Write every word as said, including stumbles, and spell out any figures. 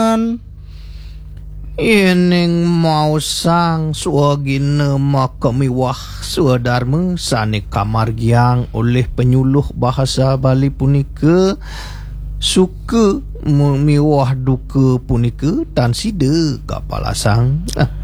Paman. Ining mau sang suagina makamiwah suadarma sane kamargiang oleh penyuluh bahasa Bali punika suka memiwah duka punika tan sida kapalasang.